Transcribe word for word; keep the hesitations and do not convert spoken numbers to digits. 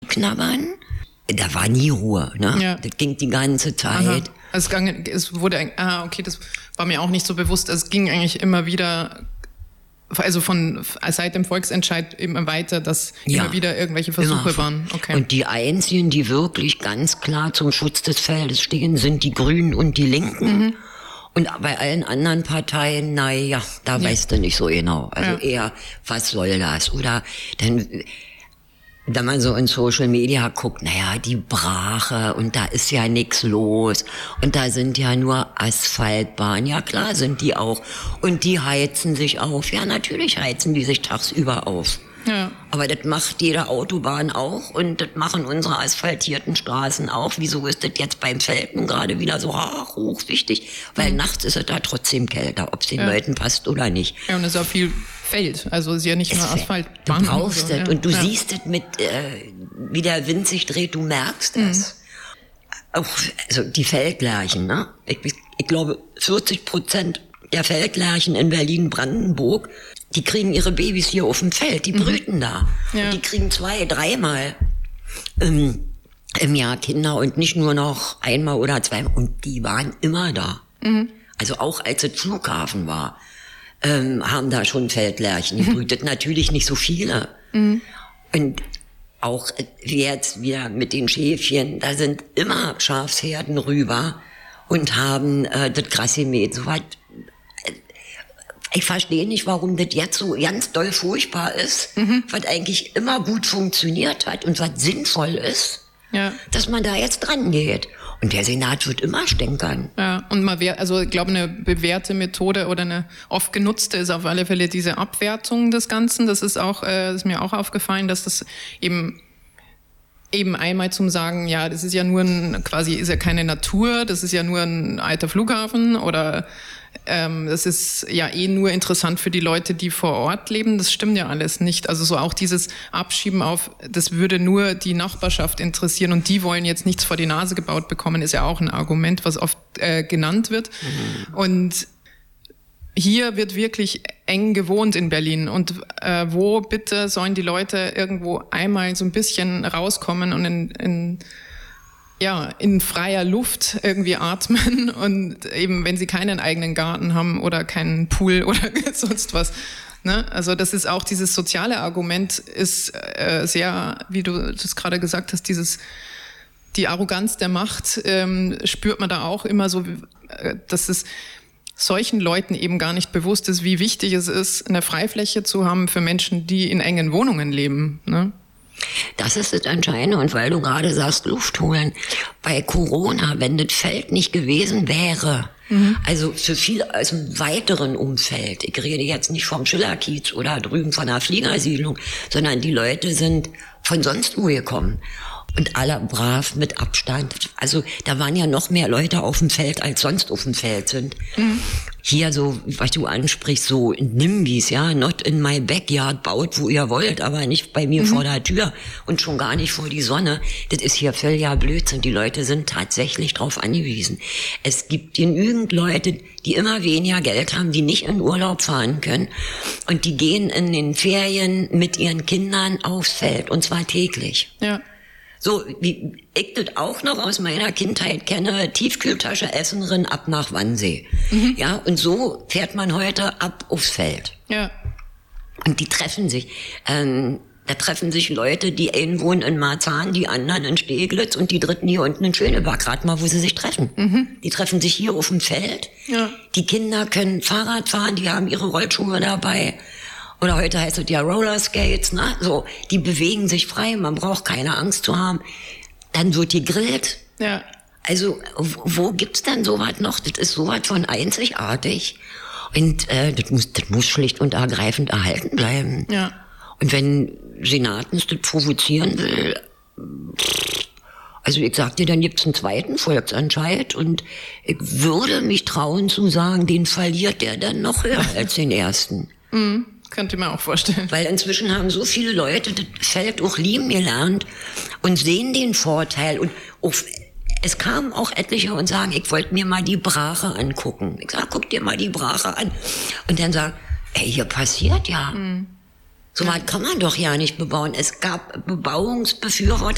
rumknabbern. Da war nie Ruhe, ne? Ja. Das ging die ganze Zeit. Aha. Es, ging, es wurde, ah, okay, das war mir auch nicht so bewusst. Es ging eigentlich immer wieder, also von seit dem Volksentscheid immer weiter, dass ja, immer wieder irgendwelche Versuche waren. Okay. Und die einzigen, die wirklich ganz klar zum Schutz des Feldes stehen, sind die Grünen und die Linken. Mhm. Und bei allen anderen Parteien, na ja, da ja. weißt du nicht so genau. Also ja. eher, was soll das? Oder dann, wenn man so in Social Media guckt, naja, die Brache und da ist ja nichts los und da sind ja nur Asphaltbahnen. Ja klar sind die auch. Und die heizen sich auf. Ja, natürlich heizen die sich tagsüber auf. Ja. Aber das macht jede Autobahn auch und das machen unsere asphaltierten Straßen auch. Wieso ist das jetzt beim Felden gerade wieder so ach, hoch wichtig? Weil mhm. nachts ist es da trotzdem kälter, ob es den ja. Leuten passt oder nicht. Ja, und es ist auch viel Feld, also es ist ja nicht es nur Asphaltbahn. Du brauchst so, es ja. und du ja. siehst es mit, äh, wie der Wind sich dreht, du merkst es. Mhm. Auch, also die Feldlerchen, ne? Ich, ich, ich glaube, vierzig Prozent der Feldlerchen in Berlin-Brandenburg, die kriegen ihre Babys hier auf dem Feld, die brüten mhm. da. Ja. Und die kriegen zwei, dreimal im, im Jahr Kinder und nicht nur noch einmal oder zweimal. Und die waren immer da. Mhm. Also auch als es Flughafen war, ähm, haben da schon Feldlerchen gebrütet. Mhm. Natürlich nicht so viele. Mhm. Und auch jetzt wieder mit den Schäfchen, da sind immer Schafsherden rüber und haben äh, das Gras gemäht. Soweit. Ich verstehe nicht, warum das jetzt so ganz doll furchtbar ist, mhm. was eigentlich immer gut funktioniert hat und was sinnvoll ist, ja. dass man da jetzt dran geht. Und der Senat wird immer stänkern. Ja, und man wär, also ich glaube, eine bewährte Methode oder eine oft genutzte ist auf alle Fälle diese Abwertung des Ganzen. Das ist auch, äh, ist mir auch aufgefallen, dass das eben Eben einmal zum Sagen, ja, das ist ja nur ein, quasi ist ja keine Natur, das ist ja nur ein alter Flughafen oder ähm, das ist ja eh nur interessant für die Leute, die vor Ort leben. Das stimmt ja alles nicht. Also so auch dieses Abschieben auf, das würde nur die Nachbarschaft interessieren und die wollen jetzt nichts vor die Nase gebaut bekommen, ist ja auch ein Argument, was oft äh, genannt wird. Mhm. Und hier wird wirklich eng gewohnt in Berlin. Und äh, wo bitte sollen die Leute irgendwo einmal so ein bisschen rauskommen und in, in, ja, in freier Luft irgendwie atmen und eben, wenn sie keinen eigenen Garten haben oder keinen Pool oder sonst was. Ne? Also das ist auch dieses soziale Argument ist äh, sehr, wie du das gerade gesagt hast, dieses die Arroganz der Macht ähm, spürt man da auch immer so, äh, dass es solchen Leuten eben gar nicht bewusst ist, wie wichtig es ist, eine Freifläche zu haben für Menschen, die in engen Wohnungen leben. Ne? Das ist das Entscheidende. Und weil du gerade sagst, Luft holen, bei Corona, wenn das Feld nicht gewesen wäre, mhm. also für viele aus dem weiteren Umfeld, ich rede jetzt nicht vom Schillerkiez oder drüben von einer Fliegersiedlung, sondern die Leute sind von sonst wo gekommen. Und alle brav mit Abstand. Also da waren ja noch mehr Leute auf dem Feld, als sonst auf dem Feld sind. Mhm. Hier so, was du ansprichst, so Nimbys, ja, not in my backyard, baut wo ihr wollt, aber nicht bei mir mhm. vor der Tür und schon gar nicht vor die Sonne. Das ist hier völliger Blödsinn. Die Leute sind tatsächlich drauf angewiesen. Es gibt genügend Leute, die immer weniger Geld haben, die nicht in Urlaub fahren können und die gehen in den Ferien mit ihren Kindern aufs Feld und zwar täglich. Ja. So, wie ich das auch noch aus meiner Kindheit kenne, Tiefkühltasche Essenerin ab nach Wannsee. Mhm. Ja, und so fährt man heute ab aufs Feld. Ja. Und die treffen sich. Ähm, da treffen sich Leute, die einen wohnen in Marzahn, die anderen in Steglitz und die dritten hier unten in Schöneberg. Rat mal, wo sie sich treffen. Mhm. Die treffen sich hier auf dem Feld. Ja. Die Kinder können Fahrrad fahren, die haben ihre Rollschuhe dabei. Oder heute heißt es ja Rollerskates, ne? So, die bewegen sich frei, man braucht keine Angst zu haben. Dann wird gegrillt. Ja. Also, wo, wo gibt's denn sowas noch? Das ist sowas von einzigartig. Und äh, das muss, das muss schlicht und ergreifend erhalten bleiben. Ja. Und wenn Senatens das provozieren will, also ich sag dir, dann gibt's einen zweiten Volksentscheid und ich würde mich trauen zu sagen, den verliert der dann noch höher als den ersten. Mhm. Könnte ich mir auch vorstellen. Weil inzwischen haben so viele Leute das Feld auch lieben gelernt und sehen den Vorteil. Und auch, es kamen auch etliche und sagen, ich wollte mir mal die Brache angucken. Ich sag, guck dir mal die Brache an. Und dann sagen, ey, hier passiert ja. Mhm. So weit kann man doch ja nicht bebauen. Es gab Bebauungsbefürworter,